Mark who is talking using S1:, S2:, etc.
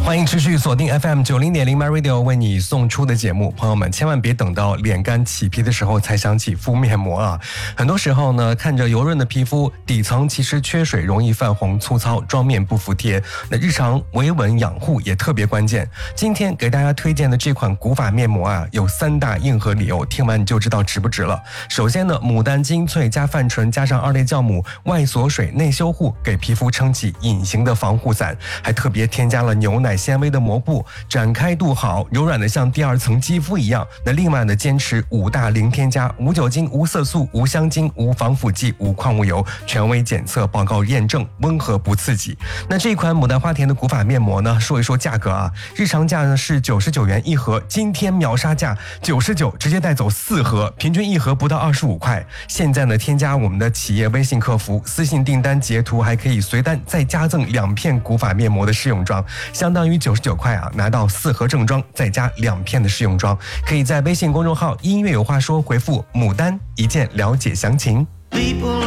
S1: 欢迎持续锁定 FM90.0 MyRadio 为你送出的节目。朋友们千万别等到脸干起皮的时候才想起敷面膜啊！很多时候呢，看着油润的皮肤，底层其实缺水，容易泛红粗糙，妆面不服帖。那日常维稳养护也特别关键。今天给大家推荐的这款古法面膜啊，有3大硬核理由，听完你就知道值不值了。首先呢，牡丹精粹加泛醇加上2类酵母，外锁水内修护，给皮肤撑起隐形的防护伞，还特别添加了牛奶纤维的膜布，展开度好，柔软的像第2层肌肤一样。那另外呢，坚持5大零添加，无酒精、无色素、无香精、无防腐剂、无矿物油，权威检测报告验证，温和不刺激。那这款牡丹花田的古法面膜呢，说一说价格啊，日常价呢是99元一盒，今天秒杀价99，直接带走4盒，平均一盒不到25块。现在呢，添加我们的企业微信客服，私信订单截图，还可以随单再加赠2片古法面膜的试用装，相当于99块啊，拿到4盒正装，再加2片的试用装。可以在微信公众号音乐有话说回复牡丹一键了解详情。